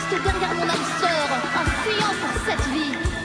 reste derrière mon âme sœur, en fuyant pour cette vie.